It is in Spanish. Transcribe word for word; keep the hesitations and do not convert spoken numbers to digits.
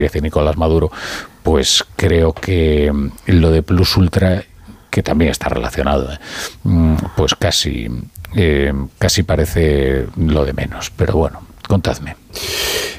decir Nicolás Maduro, pues creo que lo de Plus Ultra, que también está relacionado, ¿eh? pues casi, eh, casi parece lo de menos. Pero bueno, contadme.